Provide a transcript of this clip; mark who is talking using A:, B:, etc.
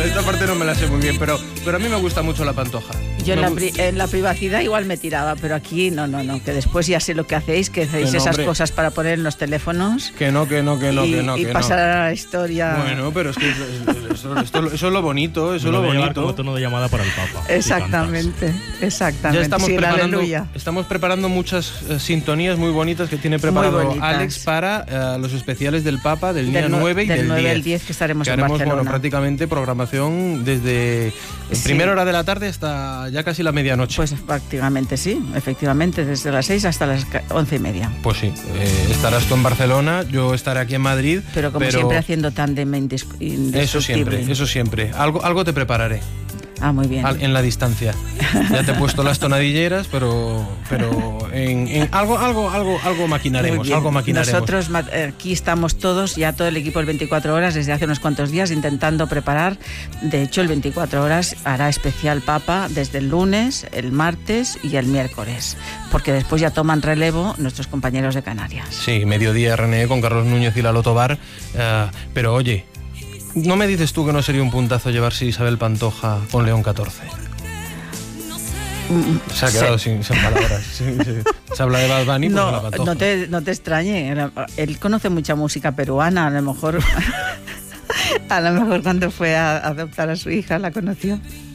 A: esta parte no me la sé muy bien, pero a mí me gusta mucho la Pantoja.
B: Yo en la privacidad igual me tiraba, pero aquí no, que después ya sé lo que hacéis esas
A: hombre,
B: cosas para poner en los teléfonos.
A: Que no.
B: Y pasar a la historia.
A: Bueno, pero es que eso es lo bonito, eso es lo bonito.
C: Como tono de llamada para el Papa.
B: Exactamente.
A: Ya estamos preparando muchas sintonías muy bonitas que tiene preparado Alex para los especiales del Papa del día 9 y del
B: 9 al 10 que estaremos en
A: haremos,
B: Barcelona.
A: Bueno, prácticamente programación desde primera hora de la tarde hasta ya casi la medianoche.
B: Pues prácticamente sí, efectivamente, desde las 6 hasta las 11:30.
A: Pues sí, estarás tú en Barcelona, yo estaré aquí en Madrid.
B: Pero siempre haciendo tándem indestructible.
A: Eso siempre. Algo te prepararé.
B: Ah, muy bien.
A: En la distancia. Ya te he puesto las tonadilleras, pero en algo maquinaremos.
B: Nosotros aquí estamos todos, ya todo el equipo del 24 horas, desde hace unos cuantos días, intentando preparar. De hecho, el 24 horas hará especial Papa desde el lunes, el martes y el miércoles, porque después ya toman relevo nuestros compañeros de Canarias.
A: Sí, mediodía René con Carlos Núñez y Lalo Tobar. Pero oye, ¿no me dices tú que no sería un puntazo llevarse Isabel Pantoja con León XIV? Se ha quedado sin palabras. Sí. Se habla de Bad Bunny, pues la Pantoja.
B: No te extrañe. Él conoce mucha música peruana. A lo mejor cuando fue a adoptar a su hija la conoció.